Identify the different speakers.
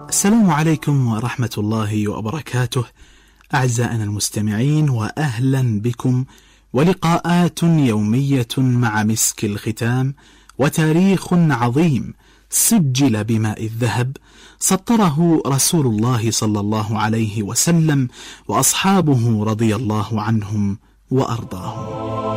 Speaker 1: السلام عليكم ورحمة الله وبركاته أعزائنا المستمعين، وأهلا بكم ولقاءات يومية مع مسك الختام وتاريخ عظيم سجل بماء الذهب سطره رسول الله صلى الله عليه وسلم وأصحابه رضي الله عنهم وأرضاهم.